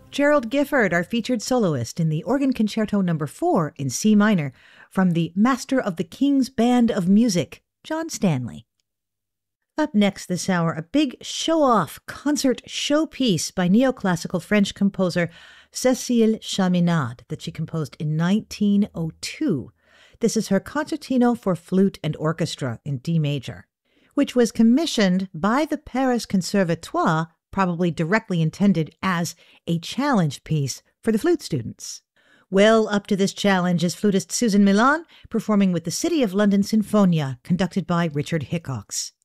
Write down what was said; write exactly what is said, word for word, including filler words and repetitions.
Gerald Gifford, our featured soloist in the Organ Concerto number four in C minor from the Master of the King's Band of Music, John Stanley. Up next this hour, a big show-off concert showpiece by neoclassical French composer Cécile Chaminade that she composed in nineteen oh two. This is her Concertino for Flute and Orchestra in D major, which was commissioned by the Paris Conservatoire, probably directly intended as a challenge piece for the flute students. Well up to this challenge is flutist Susan Milan, performing with the City of London Sinfonia, conducted by Richard Hickox.